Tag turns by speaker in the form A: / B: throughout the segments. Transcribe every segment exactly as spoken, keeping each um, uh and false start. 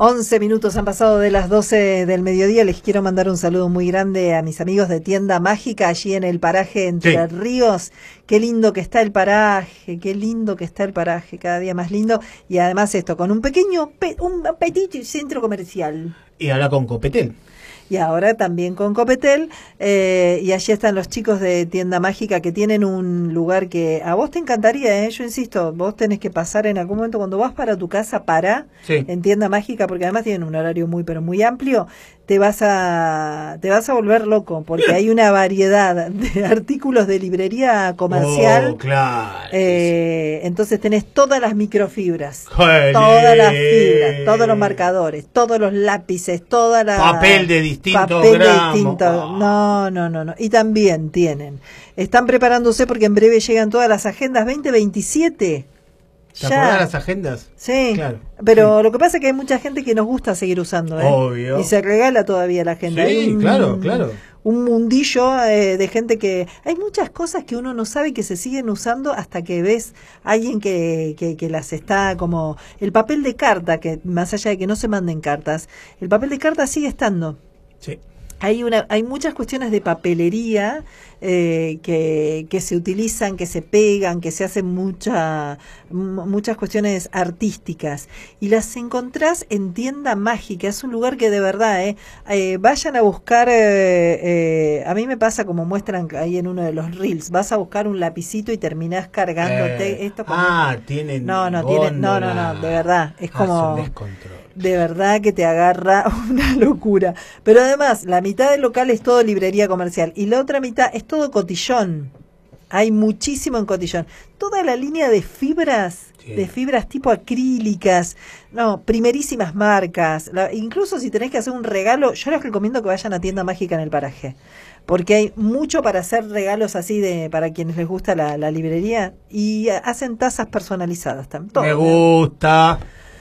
A: once minutos han pasado de las doce del mediodía. Les quiero mandar un saludo muy grande a mis amigos de Tienda Mágica, allí en el paraje Entre sí. Ríos. Qué lindo que está el paraje, qué lindo que está el paraje, cada día más lindo. Y además esto, con un pequeño, un petit centro comercial.
B: Y ahora con Copetel.
A: Y ahora también con Copetel, eh, y allí están los chicos de Tienda Mágica que tienen un lugar que a vos te encantaría, ¿eh? Yo insisto, vos tenés que pasar en algún momento, cuando vas para tu casa, para sí. en Tienda Mágica, porque además tienen un horario muy, pero muy amplio, te vas a te vas a volver loco, porque hay una variedad de artículos de librería comercial.
B: Oh, claro.
A: Eh, entonces tenés todas las microfibras, ¡Jolín! Todas las fibras, todos los marcadores, todos los lápices, toda la...
B: Papel de distintos
A: papel
B: gramos.
A: Distinto. Oh. No, no, no, no. Y también tienen, están preparándose porque en breve llegan todas las agendas veinte veintisiete.
B: ¿Te acordás las agendas?
A: Sí,
B: claro.
A: Pero
B: sí.
A: lo que pasa es que hay mucha gente que nos gusta seguir usando, ¿eh?
B: Obvio.
A: Y se regala todavía la agenda.
B: Sí,
A: hay un,
B: claro, claro.
A: Un mundillo eh, de gente que... Hay muchas cosas que uno no sabe que se siguen usando hasta que ves a alguien que, que, que las está como... El papel de carta, que más allá de que no se manden cartas, el papel de carta sigue estando.
B: Sí.
A: Hay una, hay muchas cuestiones de papelería eh, que, que se utilizan, que se pegan, que se hacen mucha, muchas cuestiones artísticas y las encontrás en Tienda Mágica. Es un lugar que de verdad, eh, eh, vayan a buscar, eh, eh, a mí me pasa como muestran ahí en uno de los reels, vas a buscar un lapicito y terminás cargándote
B: eh,
A: esto como...
B: Ah, tienen
A: no, no, tienen, no, no, no, de verdad, es como...
B: Ah, es un descontrol.
A: De verdad que te agarra una locura. Pero además, la mitad del local es todo librería comercial y la otra mitad es todo cotillón. Hay muchísimo en cotillón. Toda la línea de fibras, sí. de fibras tipo acrílicas, no, primerísimas marcas. La, incluso si tenés que hacer un regalo, yo les recomiendo que vayan a Tienda Mágica en el paraje. Porque hay mucho para hacer regalos así de para quienes les gusta la, la librería. Y hacen tazas personalizadas también.
B: Me gusta.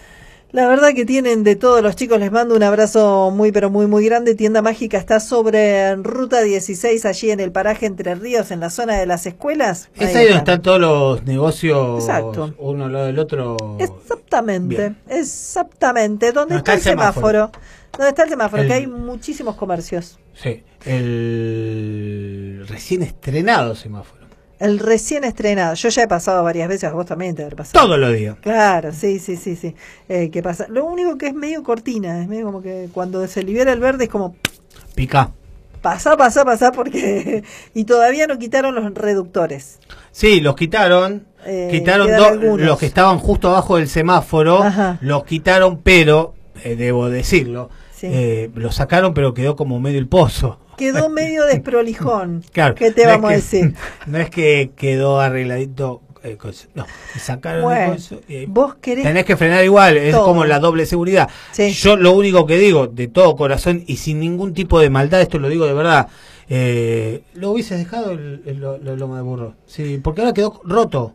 A: La verdad que tienen de todos los chicos, les mando un abrazo muy pero muy muy grande. Tienda Mágica está sobre Ruta dieciséis, allí en el paraje Entre Ríos, en la zona de las escuelas.
B: Es ahí, ahí donde están todos los negocios.
A: Exacto.
B: Uno al lado del otro.
A: Exactamente,
B: bien.
A: exactamente. Donde está, está el semáforo. semáforo. Donde está el semáforo, el... que hay muchísimos comercios.
B: Sí, el recién estrenado semáforo.
A: El recién estrenado. Yo ya he pasado varias veces, a vos también te haber pasado.
B: Todos los días.
A: Claro, sí, sí, sí, sí. Eh, ¿Qué pasa? Lo único que es medio cortina, es medio como que cuando se libera el verde es como...
B: Pica.
A: Pasa, pasa, pasa, porque... Y todavía no quitaron los reductores.
B: Sí, los quitaron. Eh, quitaron dos, los que estaban justo abajo del semáforo. Ajá. Los quitaron, pero, eh, debo decirlo, sí. eh, los sacaron, pero quedó como medio el pozo.
A: Quedó medio desprolijón.
B: Claro.
A: ¿Qué te
B: no
A: vamos
B: es que,
A: a decir?
B: No es que quedó arregladito. Eh, no, sacaron
A: bueno,
B: eso, eh,
A: vos querés
B: tenés que frenar igual, es todo. Como la doble seguridad. Sí. Yo lo único que digo, de todo corazón y sin ningún tipo de maldad, esto lo digo de verdad, eh, lo hubieses dejado el, el, el, el loma de burro. Sí, porque ahora quedó roto.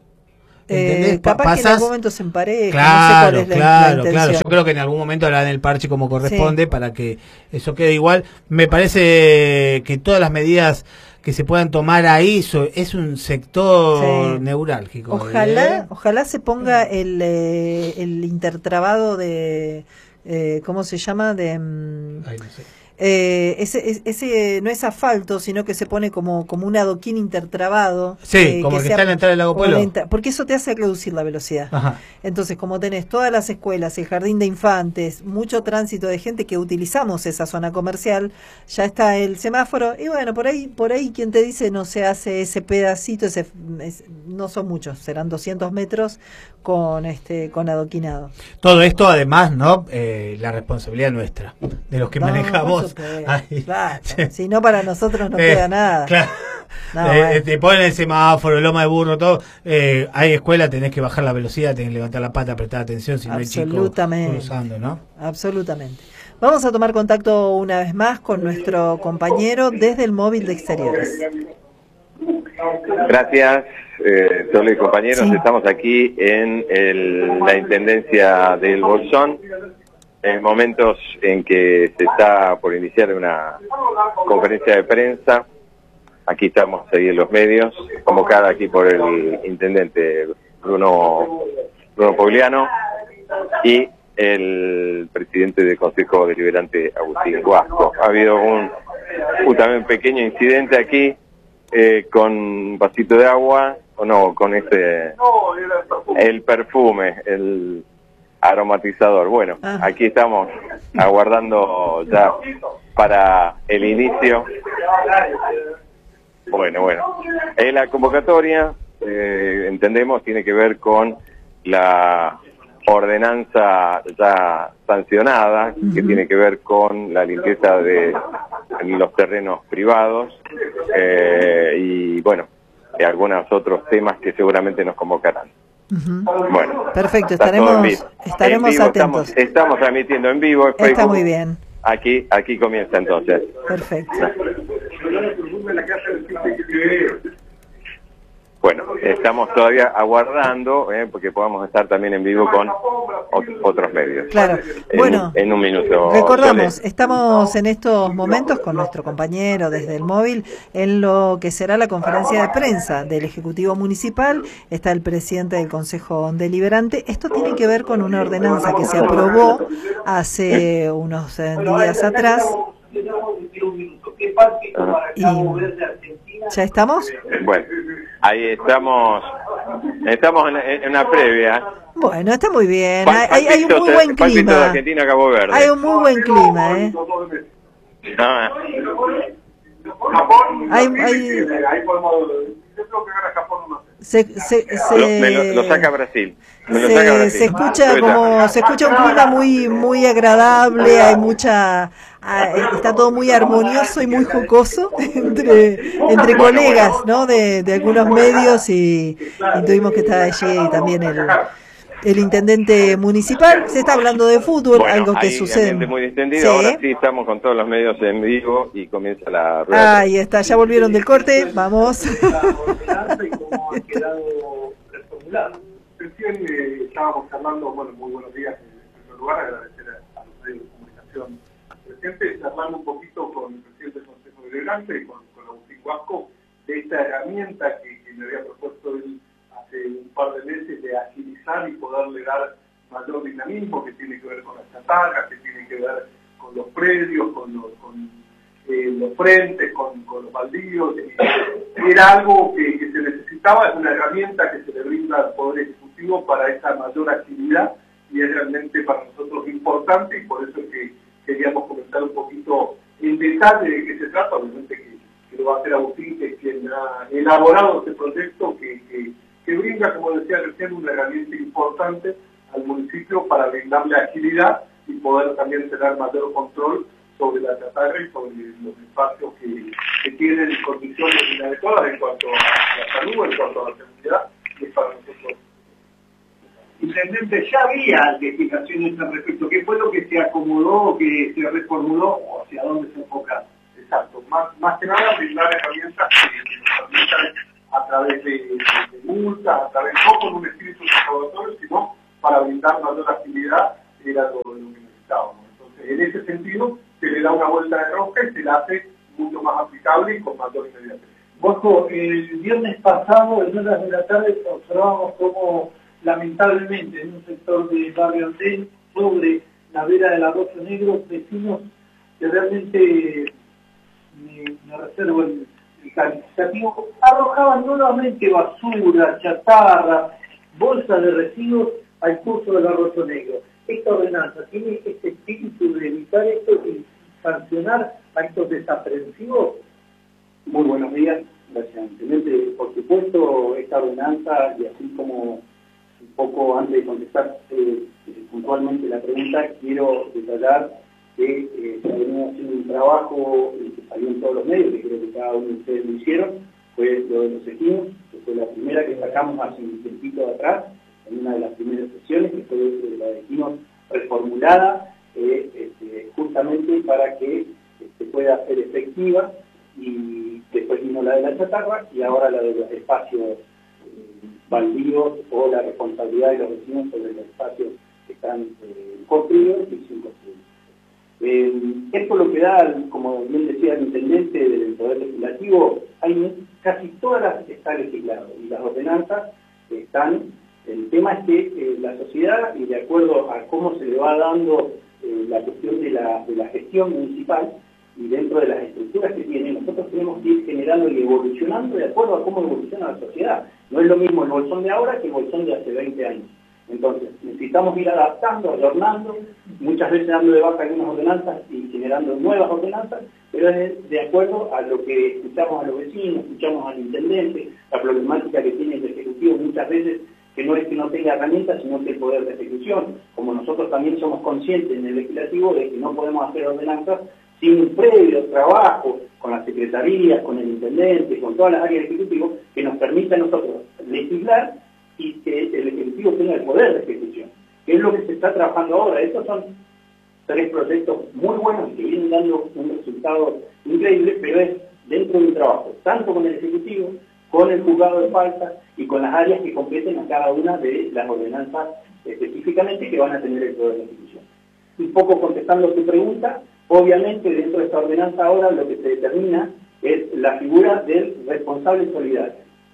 A: Eh, capaz Pasás... que en algún momento se empareja,
B: claro,
A: no sé cuál es la,
B: claro,
A: la
B: claro. Yo creo que en algún momento harán el parche como corresponde, sí. Para que eso quede igual. Me parece que todas las medidas que se puedan tomar ahí es un sector sí. neurálgico.
A: Ojalá,
B: ¿eh?
A: ojalá se ponga el, eh, el intertrabado de, eh, ¿cómo se llama? De,
B: Ay, no sé.
A: Eh, ese, ese no es asfalto, sino que se pone como, como un adoquín intertrabado.
B: Sí,
A: eh,
B: como
A: que
B: el que está en la entrada del Lago Pueblo.
A: Porque eso te hace reducir la velocidad.
B: Ajá.
A: Entonces, como tenés todas las escuelas, el jardín de infantes, mucho tránsito de gente que utilizamos esa zona comercial, ya está el semáforo, y bueno, por ahí, por ahí quien te dice no se hace ese pedacito, ese, es, no son muchos, serán doscientos metros con este con adoquinado.
B: Todo esto además, ¿no? Eh, la responsabilidad nuestra, de los que no, manejamos.
A: Claro, si no, para nosotros no eh, queda nada.
B: Claro. No, eh, bueno. Te ponen el semáforo, loma de burro, todo. Eh, hay escuela, tenés que bajar la velocidad, tenés que levantar la pata, prestar atención, si no hay chicos cruzando, ¿no?
A: Absolutamente. Vamos a tomar contacto una vez más con nuestro compañero desde el móvil de exteriores.
C: Gracias, eh, todos los compañeros. Sí. Estamos aquí en el, la Intendencia del Bolsón, en momentos en que se está por iniciar una conferencia de prensa. Aquí estamos ahí en los medios, convocada aquí por el intendente Bruno, Bruno Pogliano, y el presidente del Consejo Deliberante, Agustín Guasco. Ha habido un, un también pequeño incidente aquí eh, con un vasito de agua, o no, con este, el perfume, el aromatizador. Bueno, ah. aquí estamos aguardando ya para el inicio. Bueno, bueno. En la convocatoria, eh, entendemos, tiene que ver con la ordenanza ya sancionada, uh-huh. que tiene que ver con la limpieza de los terrenos privados eh, y, bueno, y algunos otros temas que seguramente nos convocarán.
A: Uh-huh. Bueno, perfecto, estaremos estaremos
C: vivo,
A: atentos.
C: Estamos, estamos transmitiendo en vivo.
A: Está Facebook. Muy bien.
C: Aquí, aquí comienza entonces.
A: Perfecto.
C: Bueno, estamos todavía aguardando, eh, porque podamos estar también en vivo con ot- otros medios.
A: Claro.
C: En,
A: bueno,
C: en un minuto.
A: Recordamos, Sole. Estamos en estos momentos con nuestro compañero desde el móvil en lo que será la conferencia de prensa del Ejecutivo Municipal. Está el presidente del Consejo Deliberante. Esto tiene que ver con una ordenanza que se aprobó hace unos eh, días atrás. Y, ¿ya estamos?
C: Bueno, ahí estamos, estamos en, en una previa.
A: Bueno, está muy bien, hay, hay, hay un muy buen clima.
C: De Argentina, Cabo Verde.
A: Hay un muy buen clima, ¿eh?
C: Ah.
A: Hay, hay... Se, se, se,
C: lo, me lo, lo saca Brasil. Me lo
A: se,
C: saca Brasil.
A: se escucha como se escucha un clima muy muy agradable, hay mucha está todo muy armonioso y muy jocoso entre entre colegas, ¿no? De, de algunos medios y, y tuvimos que estar allí también el el intendente municipal. Se está hablando de fútbol, bueno, algo que sucede.
C: Muy distendido. ¿Sí? Ahora sí estamos con todos los medios en vivo y comienza la rueda.
A: Ahí está, ya volvieron del corte, vamos.
D: Recién eh, estábamos charlando, bueno, muy buenos días en primer lugar, agradecer a, a los medios de comunicación presentes, charlando un poquito con el presidente del Consejo Deliberante y con, con Agustín Guasco de esta herramienta que, que me había propuesto él hace un par de meses de agilizar y poderle dar mayor dinamismo, que tiene que ver con las chatarras, que tiene que ver con los predios, con los, con, eh, los frentes, con, con los baldíos. Y era algo que, que se necesitaba, es una herramienta que se le brinda al Poder Ejecutivo para esa mayor actividad y es realmente para nosotros importante y por eso es que queríamos comentar un poquito en detalle de qué se trata, obviamente que, que lo va a hacer Agustín, que es quien ha elaborado este proyecto que, que que brinda, como decía recién, una herramienta importante al municipio para brindarle agilidad y poder también tener mayor control sobre la chatarra y sobre los espacios que, que tienen condiciones inadecuadas en cuanto a la salud, en cuanto a la seguridad, y es para nosotros.
E: Intendente, ya había legislaciones al respecto. ¿Qué fue lo que se acomodó, que se reformuló o hacia dónde se enfoca?
D: Exacto, más, más que nada brindar herramientas que, que nos permitan a través de, de, de multas, a través no con un espíritu recaudatorio, sino para brindar mayor actividad, era lo, lo que necesitábamos. Entonces, en ese sentido, se le da una vuelta de rosca y se la hace mucho más aplicable y con mayor inmediatez.
E: Bosco, el viernes pasado, en horas de la tarde, observamos cómo, lamentablemente, en un sector de Barrio Andén, sobre la vera del Arroyo Negro, vecinos que realmente me, me reservo el calificativo, arrojaban nuevamente basura, chatarra, bolsas de residuos al curso del Arroyo Negro. Esta ordenanza tiene este espíritu de evitar esto y sancionar actos desaprensivos.
F: Muy buenos días, gracias. Intendente, por supuesto, esta ordenanza, y así como un poco antes de contestar eh, puntualmente la pregunta, quiero detallar que eh, se ha venido haciendo un trabajo eh, que salió en todos los medios, que creo que cada uno de ustedes lo hicieron, fue lo de los equinos, que fue la primera que sacamos hace un tiempito de atrás, en una de las primeras sesiones, que fue la de equinos reformulada, eh, este, justamente para que este, pueda ser efectiva, y después vino la de la chatarra, y ahora la de los espacios eh, baldíos, o la responsabilidad de los vecinos sobre los espacios que están eh, construidos y sin construir. Eh, esto lo que da, como bien decía el intendente del Poder Legislativo, hay casi todas las están legisladas y las ordenanzas están El tema es que eh, la sociedad, y de acuerdo a cómo se le va dando eh, la cuestión de la, de la gestión municipal, y dentro de las estructuras que tiene, nosotros tenemos que ir generando y evolucionando de acuerdo a cómo evoluciona la sociedad. No es lo mismo el bolsón de ahora que el bolsón de hace veinte años. Entonces, necesitamos ir adaptando, adornando, muchas veces dando de baja algunas ordenanzas y generando nuevas ordenanzas, pero es de acuerdo a lo que escuchamos a los vecinos, escuchamos al intendente, la problemática que tiene el Ejecutivo muchas veces, que no es que no tenga herramientas, sino que el poder de ejecución. Como nosotros también somos conscientes en el legislativo de que no podemos hacer ordenanzas sin un previo trabajo con las secretarías, con el intendente, con todas las áreas del Ejecutivo, que nos permita a nosotros legislar y que el Ejecutivo tenga el poder de ejecución, que es lo que se está trabajando ahora. Estos son tres proyectos muy buenos que vienen dando un resultado increíble, pero es dentro de un trabajo, tanto con el Ejecutivo, con el juzgado de faltas y con las áreas que competen a cada una de las ordenanzas específicamente que van a tener el poder de ejecución. Un poco contestando tu pregunta, obviamente dentro de esta ordenanza ahora lo que se determina es la figura del responsable solidario,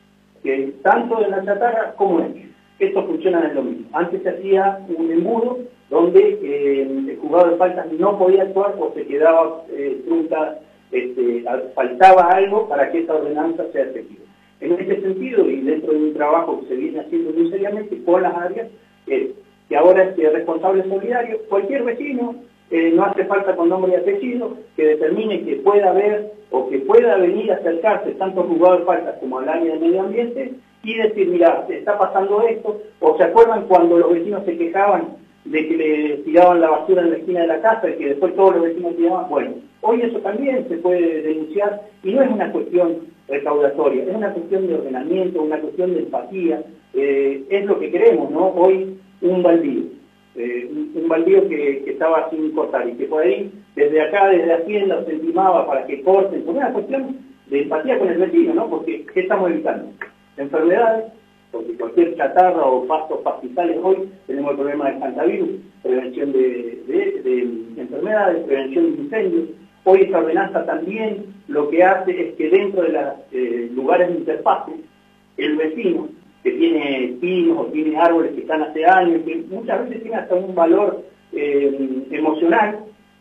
F: que tanto en la chatarra como en el. Estos funcionan en lo mismo. Antes se hacía un embudo donde eh, el juzgado de faltas no podía actuar o se quedaba eh, trunca, este, faltaba algo para que esta ordenanza sea efectiva. En este sentido, y dentro de un trabajo que se viene haciendo muy seriamente con las áreas, es que ahora este responsable solidario, cualquier vecino, eh, no hace falta con nombre y apellido, que determine que pueda haber o que pueda venir a acercarse tanto al juzgado de faltas como al área de medio ambiente y decir, mira, está pasando esto, o se acuerdan cuando los vecinos se quejaban de que le tiraban la basura en la esquina de la casa y que después todos los vecinos tiraban. Bueno, hoy eso también se puede denunciar y no es una cuestión recaudatoria, es una cuestión de ordenamiento, una cuestión de empatía, eh, es lo que queremos, ¿no? Hoy un baldío, eh, un, un baldío que, que estaba sin cortar y que por ahí, desde acá, desde Hacienda, se intimaba para que corten, por una cuestión de empatía con el vecino, ¿no? Porque ¿qué estamos evitando? Enfermedades, porque cualquier chatarra o pastos pastizales hoy tenemos el problema del hantavirus, prevención de, de, de enfermedades, prevención de incendios. Hoy esta ordenanza también lo que hace es que dentro de los eh, lugares de interfase, el vecino que tiene pinos o tiene árboles que están hace años, que muchas veces tiene hasta un valor eh, emocional,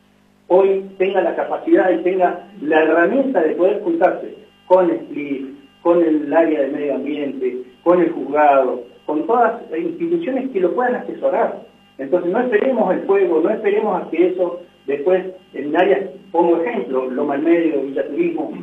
F: hoy tenga la capacidad y tenga la herramienta de poder juntarse con el S L I F, con el área de medio ambiente, con el juzgado, con todas las instituciones que lo puedan asesorar. Entonces no esperemos el fuego, no esperemos a que eso después en áreas, pongo ejemplo, Loma del Medio, Villa Turismo,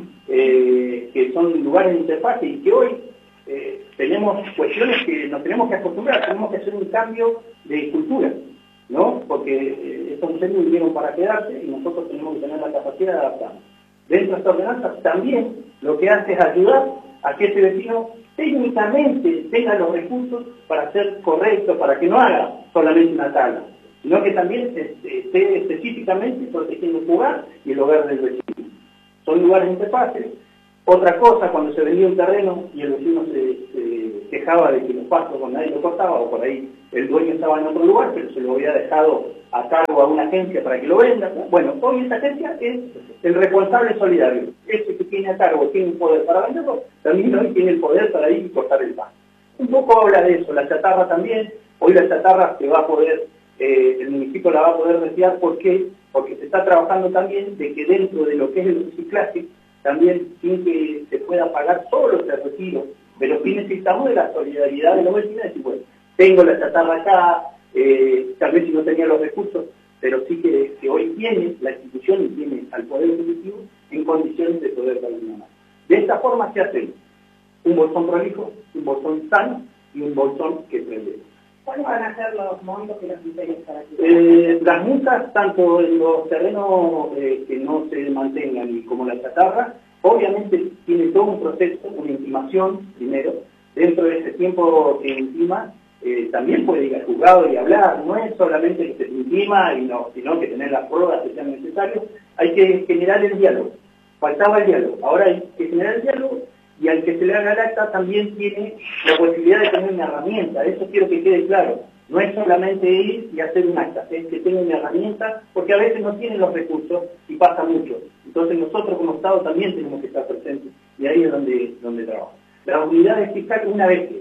F: eh, que son lugares de interfaz y que hoy eh, tenemos cuestiones que nos tenemos que acostumbrar, tenemos que hacer un cambio de cultura, ¿no? Porque eh, estos incendios vinieron para quedarse y nosotros tenemos que tener la capacidad de adaptarnos. Dentro de esta ordenanza también lo que hace es ayudar a que ese vecino técnicamente tenga los recursos para ser correcto, para que no haga solamente una tala, sino que también esté específicamente protegiendo su hogar y el hogar del vecino. Son lugares interfaces. Otra cosa, cuando se vendía un terreno y el vecino se, se quejaba de que los pastos con nadie lo cortaba, o por ahí el dueño estaba en otro lugar, pero se lo había dejado a cargo a una agencia para que lo venda. Bueno, hoy esta agencia es el responsable solidario. Ese que tiene a cargo, tiene un poder para venderlo, también hoy tiene el poder para ir y cortar el pasto. Un poco habla de eso, la chatarra también. Hoy la chatarra se va a poder, eh, el municipio la va a poder retirar. ¿Por qué? Porque se está trabajando también de que dentro de lo que es el reciclaje, también sin que se pueda pagar solo ese retiro, pero sí necesitamos de la solidaridad de los vecinos, decir, bueno, tengo la chatarra acá, eh, tal vez si no tenía los recursos, pero sí que, que hoy tiene la institución y tiene al Poder Ejecutivo en condiciones de poder dar una mano. De esta forma se hace un bolsón prolijo, un bolsón sano y un bolsón que prende.
G: ¿Cuáles van a ser los montos y los criterios para que...
F: Eh, las multas, tanto en los terrenos eh, que no se mantengan y como la chatarra, obviamente tiene todo un proceso, una intimación primero. Dentro de ese tiempo que intima, eh, también puede ir al juzgado y hablar. No es solamente que se intima, y no, sino que tener las pruebas que sean necesarias. Hay que generar el diálogo. Faltaba el diálogo. Ahora hay que generar el diálogo. Y al que se le haga el acta también tiene la posibilidad de tener una herramienta. Eso quiero que quede claro. No es solamente ir y hacer un acta, es que tenga una herramienta, porque a veces no tienen los recursos y pasa mucho. Entonces nosotros como Estado también tenemos que estar presentes y ahí es donde, donde trabaja. Las unidades fiscales, una vez que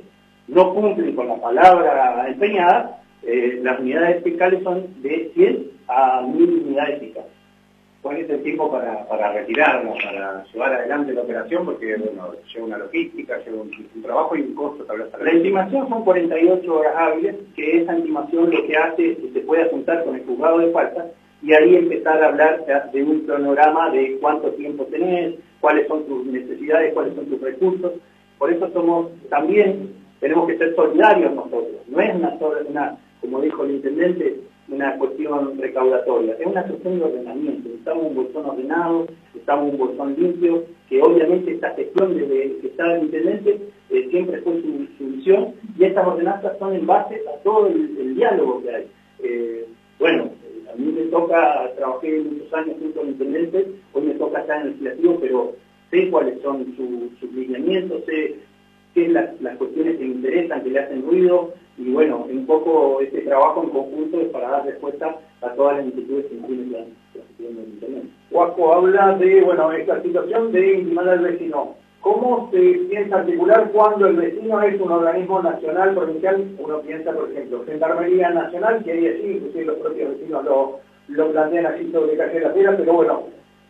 F: no cumplen con la palabra empeñada, eh, las unidades fiscales son de cien a mil unidades fiscales. ¿Cuál es el tiempo para, para retirarla, para llevar adelante la operación? Porque bueno, lleva una logística, lleva un, un trabajo y un costo. Tal vez, la intimación son cuarenta y ocho horas hábiles, que esa intimación lo que hace es que se pueda juntar con el juzgado de faltas y ahí empezar a hablar de un cronograma de cuánto tiempo tenés, cuáles son tus necesidades, cuáles son tus recursos. Por eso somos también, tenemos que ser solidarios nosotros. No es una, una como dijo el intendente, una cuestión recaudatoria, es una cuestión de ordenamiento. Estamos un bolsón ordenado, estamos un bolsón limpio, que obviamente esta gestión desde que está el intendente eh, siempre fue su, su visión, y estas ordenanzas son en base a todo el, el diálogo que hay. Eh, bueno, a mí me toca, trabajé muchos años junto al intendente, hoy me toca estar en el legislativo, pero sé cuáles son sus su lineamientos, sé qué es la, las cuestiones que me interesan, que le hacen ruido, y bueno, un poco este trabajo en conjunto es para dar respuesta a todas las inquietudes que tiene la gestión del intendente.
D: Huasco habla de, bueno, esta situación de intimar al vecino. ¿Cómo se piensa articular cuando el vecino es un organismo nacional, provincial? Uno piensa, por ejemplo, Gendarmería Nacional, que hay allí, inclusive los propios vecinos lo, lo plantean así sobre calle de la Piedra, pero bueno,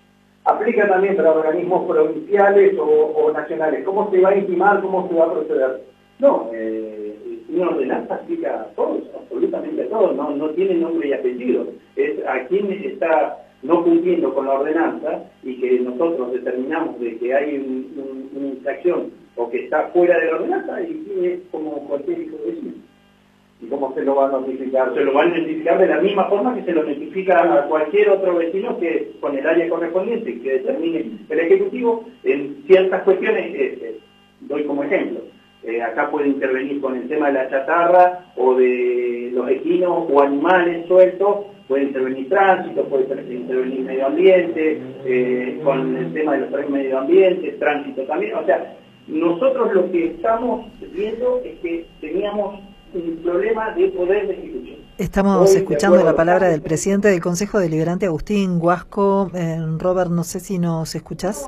D: aplica también para organismos provinciales o, o nacionales. ¿Cómo se va a intimar? ¿Cómo se va a proceder?
F: No, eh, una ordenanza aplica a todos, absolutamente a todos, no, no tiene nombre y apellido. Es a quien está no cumpliendo con la ordenanza y que nosotros determinamos de que hay un, un, una infracción o que está fuera de la ordenanza, y es como cualquier hijo de vecino.
D: ¿Y cómo se lo va a notificar?
F: Se lo va a notificar de la misma forma que se lo notifica a cualquier otro vecino que con el área correspondiente que determine el Ejecutivo en ciertas cuestiones. Eh, eh, doy como ejemplo. Eh, acá puede intervenir con el tema de la chatarra o de los equinos o animales sueltos, puede intervenir tránsito, puede intervenir medio ambiente, eh, con el tema de los tres medio ambiente, tránsito también. O sea, nosotros lo que estamos viendo es que teníamos un problema de poder de ejecución.
A: Estamos Hoy, escuchando la palabra del presidente del Consejo Deliberante, Agustín Huasco. Eh, Robert, no sé si nos escuchás.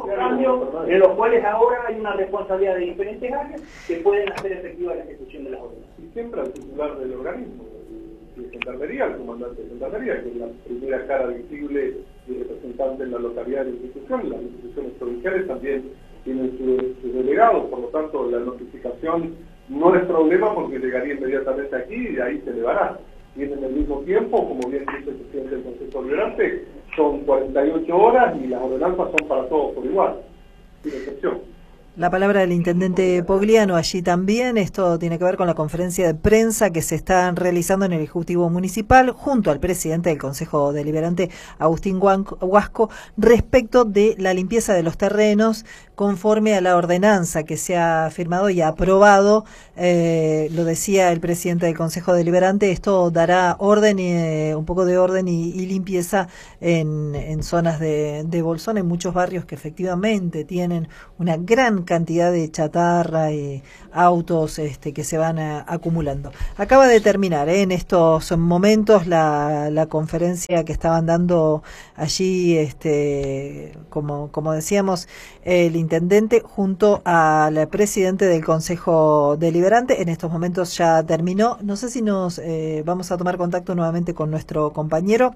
F: En los cuales ahora hay una responsabilidad de diferentes áreas que pueden hacer efectiva la ejecución de las ordenanzas.
D: Y siempre al titular del organismo, de Gendarmería, el comandante de Gendarmería, que es la primera cara visible y representante en la localidad de la institución. Las instituciones provinciales también tienen sus su delegados, por lo tanto la notificación no es problema porque llegaría inmediatamente aquí y de ahí se elevará. Tienen el mismo tiempo, como bien dice el presidente del Consejo Deliberante, son cuarenta y ocho horas y las ordenanzas son para todos por igual, sin excepción.
A: La palabra del intendente Pogliano allí también. Esto tiene que ver con la conferencia de prensa que se está realizando en el Ejecutivo Municipal junto al presidente del Consejo Deliberante, Agustín Huasco, respecto de la limpieza de los terrenos conforme a la ordenanza que se ha firmado y aprobado. Eh, lo decía el presidente del Consejo Deliberante, esto dará orden, y, eh, un poco de orden y, y limpieza en, en zonas de, de Bolsón, en muchos barrios que efectivamente tienen una gran cantidad de chatarra y autos este, que se van a, acumulando. Acaba de terminar ¿eh? en estos momentos la, la conferencia que estaban dando allí, este, como, como decíamos, el intendente junto al presidente del Consejo Deliberante. En estos momentos ya terminó. No sé si nos eh, vamos a tomar contacto nuevamente con nuestro compañero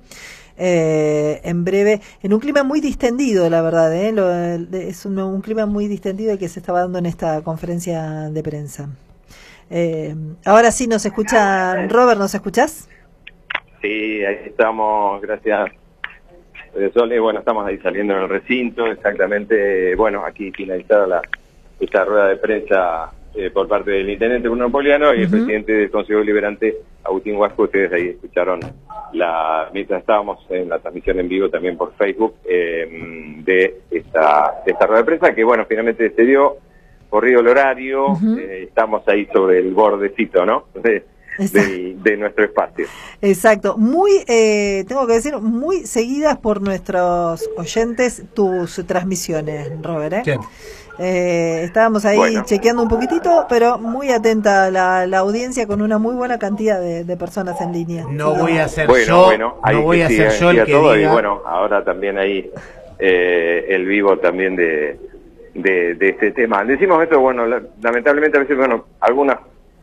A: eh, en breve, en un clima muy distendido, la verdad, ¿eh? Lo, es un, un clima muy distendido el que se estaba dando en esta conferencia de prensa. Eh, ahora sí nos escucha Robert, ¿nos escuchás?
C: Sí, ahí estamos, gracias. Sole, bueno, estamos ahí saliendo en el recinto, exactamente, bueno, aquí finalizada la, esta rueda de prensa eh, por parte del intendente Bruno Pogliano y uh-huh. el presidente del Consejo Deliberante, Agustín Huasco. Ustedes ahí escucharon, la mientras estábamos en la transmisión en vivo también por Facebook eh, de, esta, de esta rueda de prensa, que bueno, finalmente se dio, corrido el horario, uh-huh. eh, estamos ahí sobre el bordecito, ¿no? Entonces, Del, de nuestro espacio.
A: Exacto, muy, eh, tengo que decir, muy seguidas por nuestros oyentes tus transmisiones, Robert, ¿eh? Sí. Eh, estábamos ahí bueno. chequeando un poquitito, pero muy atenta la, la audiencia con una muy buena cantidad de, de personas en línea.
B: No sí. voy a ser
C: bueno,
B: yo,
C: bueno,
B: no voy a ser yo el que
C: todo,
B: diga.
C: Y bueno, ahora también ahí eh, el vivo también de, de, de este tema. Decimos esto, bueno, la, lamentablemente a veces, bueno, algunas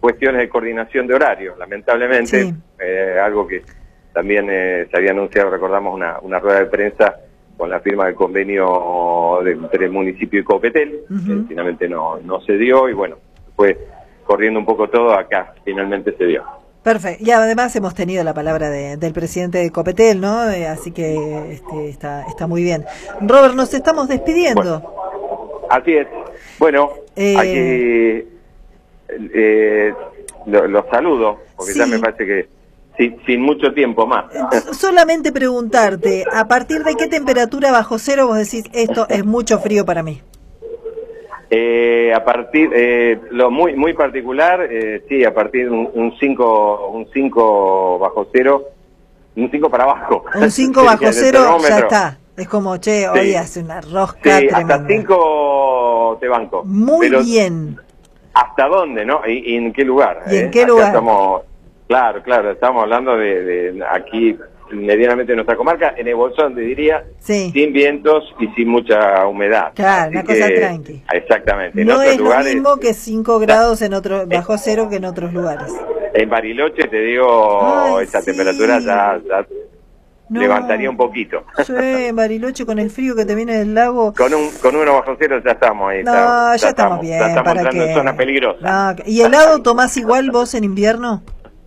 C: cuestiones de coordinación de horarios, lamentablemente,
A: sí.
C: eh, algo que también eh, se había anunciado, recordamos una, una rueda de prensa con la firma del convenio de, entre el municipio y Copetel, uh-huh. que finalmente no, no se dio, y bueno, fue corriendo un poco todo, acá finalmente se dio.
A: Perfecto, y además hemos tenido la palabra de, del presidente de Copetel, ¿no? Eh, así que este, está, está muy bien. Robert, nos estamos despidiendo.
C: Bueno, así es. Bueno, eh... aquí eh, los lo saludo, porque sí. ya me parece que sin, sin mucho tiempo más.
A: Solamente preguntarte, ¿a partir de qué temperatura bajo cero vos decís esto es mucho frío para mí?
C: Eh, a partir, eh, lo muy muy particular, eh, sí, a partir de un cinco un cinco bajo cero, un cinco para abajo.
A: Un cinco bajo cero ya está. Es como, che, hoy sí. hace una rosca
C: sí,
A: tremenda.
C: Hasta cinco te banco.
A: Muy
C: Pero
A: bien.
C: ¿hasta dónde, no? ¿Y, y en qué lugar?
A: ¿Y en
C: eh?
A: qué
C: Acá
A: lugar?
C: Estamos, claro, claro, estamos hablando de, de aquí, medianamente en nuestra comarca, en el Bolsón, te diría,
A: sí.
C: sin vientos y sin mucha humedad.
A: Claro,
C: Así
A: una
C: que,
A: cosa tranqui.
C: Exactamente. En
A: no
C: otros
A: es
C: lugares,
A: lo mismo que cinco grados en otro, bajo cero que en otros lugares.
C: En Bariloche, te digo,
A: Ay,
C: esa
A: sí.
C: temperatura ya, ya
A: no.
C: levantaría un poquito.
A: Sí, en Bariloche con el frío que te viene del lago.
C: Con un con uno bajo cero ya estamos ahí.
A: No,
C: ya,
A: ya,
C: ya
A: estamos bien.
C: Ya estamos
A: ¿para
C: entrando
A: qué?
C: en zona peligrosa.
A: No, ¿y helado tomás igual vos en invierno?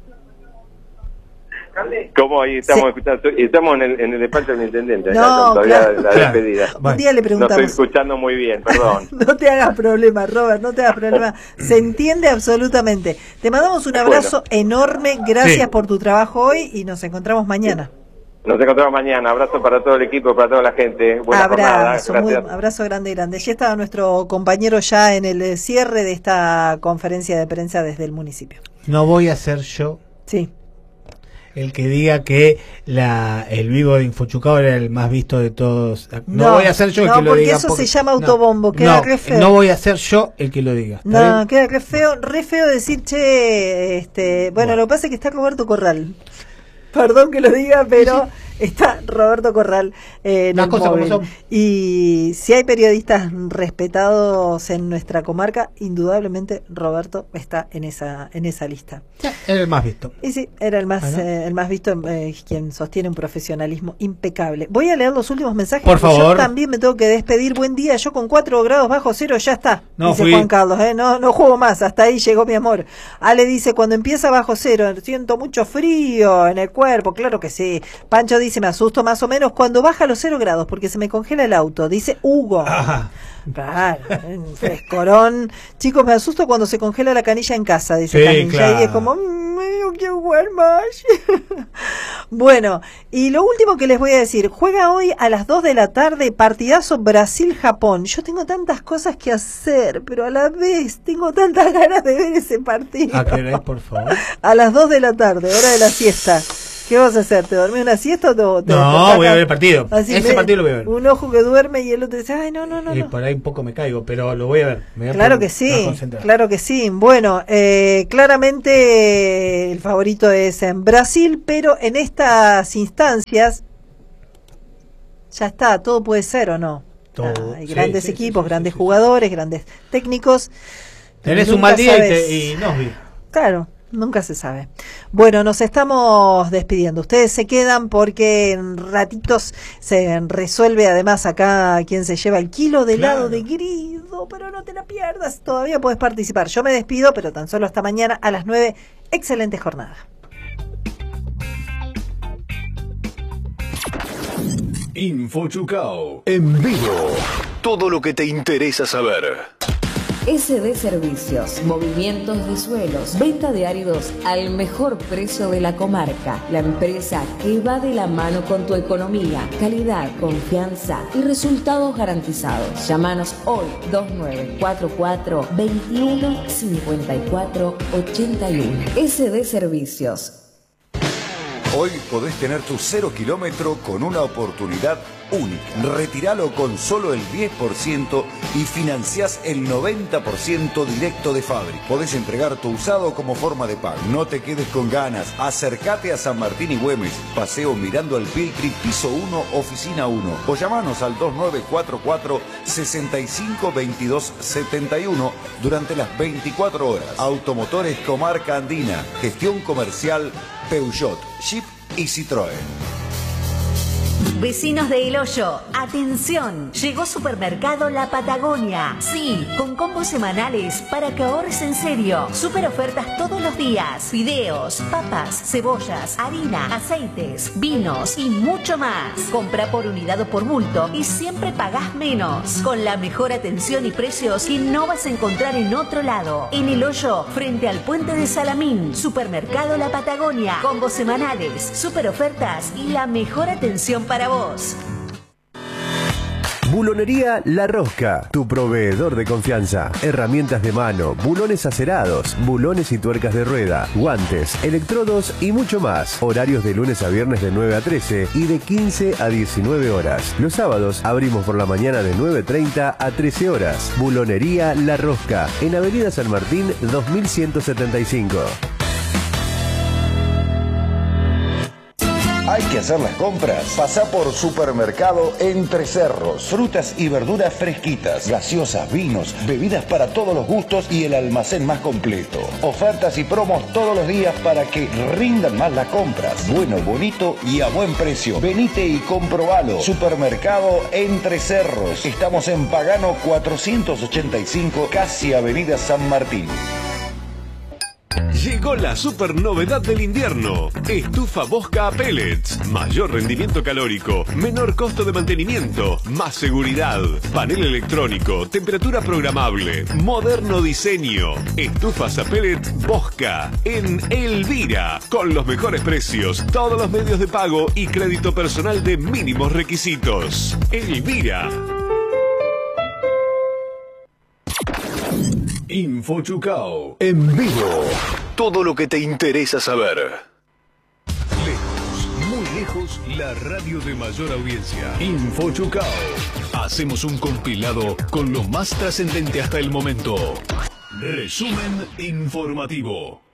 C: ¿Cómo? Ahí estamos
A: sí.
C: escuchando, estamos en el, en el despacho del intendente,
A: no,
C: acá, todavía
A: claro.
C: la despedida.
A: Un día le preguntamos.
C: No estoy escuchando muy bien, perdón.
A: No te hagas problema, Robert, no te hagas problema. Se entiende absolutamente. Te mandamos un abrazo bueno. enorme, gracias sí. por tu trabajo hoy y nos encontramos mañana.
C: Nos encontramos mañana. Abrazo para todo el equipo, para toda la gente. Buena
A: abrazo,
C: jornada.
A: Muy, abrazo grande y grande. Ya estaba nuestro compañero ya en el cierre de esta conferencia de prensa desde el municipio.
B: No voy a ser yo.
A: Sí.
B: El que diga que la el vivo de Infochucado era el más visto de todos. No, no voy a ser yo el
A: no,
B: que lo diga.
A: No, porque eso se llama
B: no,
A: autobombo, queda
B: no,
A: re feo.
B: No voy a ser yo el que lo diga.
A: No,
B: bien?
A: queda re feo, re feo decir, che, este, bueno, bueno, lo que pasa es que está Roberto Corral. Perdón que lo diga, pero está Roberto Corral eh, en
B: Las
A: el
B: cosas
A: móvil.
B: como son.
A: Y si hay periodistas respetados en nuestra comarca, indudablemente Roberto está en esa en esa lista.
B: Sí, era el más visto.
A: Y sí, era el más
B: ¿Ah, no?
A: eh, el más visto, eh, quien sostiene un profesionalismo impecable. Voy a leer los últimos mensajes.
B: Por favor.
A: Yo también me tengo que despedir. Buen día, yo con cuatro grados bajo cero ya está.
B: No
A: dice
B: fui.
A: Juan Carlos, eh, no no juego más, hasta ahí llegó mi amor. Ale dice, cuando empieza bajo cero, siento mucho frío en el cuerpo. Claro que sí. Pancho dice, me asusto más o menos cuando baja a los cero grados porque se me congela el auto. Dice Hugo.
B: Ajá.
A: Claro, un frescorón. Chicos, me asusto cuando se congela la canilla en casa, dice
B: sí,
A: Camilla.
B: claro.
A: Y es como, mmm, quiero jugar más. Bueno, y lo último que les voy a decir, juega hoy a las dos de la tarde, partidazo Brasil-Japón. Yo tengo tantas cosas que hacer, pero a la vez tengo tantas ganas de ver ese partido.
B: ¿A qué hora, por favor?
A: A las dos de la tarde, hora de la siesta. ¿Qué vas a hacer? ¿Te dormís una siesta o te, te
B: No, te voy a ver el partido.
A: Así
B: Ese
A: me,
B: partido lo voy a ver.
A: Un ojo que duerme y el otro dice, ay, no, no, no.
B: Y
A: no.
B: por ahí un poco me caigo, pero lo voy a ver. Me voy a
A: claro
B: por,
A: que sí, claro que sí. Bueno, eh, claramente el favorito es en Brasil, pero en estas instancias ya está, todo puede ser o no.
B: Todo.
A: Ah, hay
B: sí,
A: grandes
B: sí,
A: equipos,
B: sí, sí,
A: grandes
B: sí,
A: jugadores, sí. grandes técnicos.
B: Tenés un mal día y, te, y nos vi.
A: Claro. Nunca se sabe. Bueno, nos estamos despidiendo. Ustedes se quedan porque en ratitos se resuelve además acá quién se lleva el kilo de
B: claro.
A: helado de Grido, pero no te la pierdas, todavía puedes participar. Yo me despido, pero tan solo hasta mañana a las nueve. Excelente jornada.
H: Infochucao en vivo. Todo lo que te interesa saber.
I: S D Servicios, movimientos de suelos, venta de áridos al mejor precio de la comarca. La empresa que va de la mano con tu economía, calidad, confianza y resultados garantizados. Llámanos hoy dos nueve cuatro cuatro, veintiuno, cincuenta y cuatro, ochenta y uno. S D Servicios.
J: Hoy podés tener tu cero kilómetro con una oportunidad única. Retiralo con solo el diez por ciento y financiás el noventa por ciento directo de fábrica. Podés entregar tu usado como forma de pago. No te quedes con ganas. Acércate a San Martín y Güemes. Paseo Mirando al Pilcri, piso uno, oficina uno. O llamanos al dos nueve cuatro cuatro, seis cinco dos dos siete uno durante las veinticuatro horas. Automotores Comarca Andina. Gestión comercial Peugeot, Jeep y Citroën.
K: Vecinos de El Hoyo, atención, llegó Supermercado La Patagonia. Sí, con combos semanales para que ahorres en serio. Super ofertas todos los días. Fideos, papas, cebollas, harina, aceites, vinos y mucho más. Compra por unidad o por bulto y siempre pagás menos. Con la mejor atención y precios que no vas a encontrar en otro lado. En El Hoyo, frente al puente de Salamín. Supermercado La Patagonia. Combos semanales, super ofertas y la mejor atención para vos.
L: Bulonería La Rosca, tu proveedor de confianza. Herramientas de mano, bulones acerados, bulones y tuercas de rueda, guantes, electrodos y mucho más. Horarios de lunes a viernes de nueve a trece y de quince a diecinueve horas. Los sábados abrimos por la mañana de nueve treinta a trece horas. Bulonería La Rosca, en Avenida San Martín dos mil ciento setenta y cinco.
J: ¿Hay que hacer las compras? Pasá por Supermercado Entre Cerros. Frutas y verduras fresquitas, gaseosas, vinos, bebidas para todos los gustos y el almacén más completo. Ofertas y promos todos los días para que rindan más las compras. Bueno, bonito y a buen precio. Venite y comprobalo. Supermercado Entre Cerros. Estamos en Pagano cuatrocientos ochenta y cinco, casi Avenida San Martín.
M: Llegó la super novedad del invierno. Estufa Bosca a pellets. Mayor rendimiento calórico, menor costo de mantenimiento, más seguridad. Panel electrónico, temperatura programable, moderno diseño. Estufas a pellet Bosca en Elvira. Con los mejores precios, todos los medios de pago y crédito personal de mínimos requisitos. Elvira.
H: Info Chucao en vivo. Todo lo que te interesa saber. Lejos, muy lejos, la radio de mayor audiencia. Info Chucao. Hacemos un compilado con lo más trascendente hasta el momento. Resumen informativo.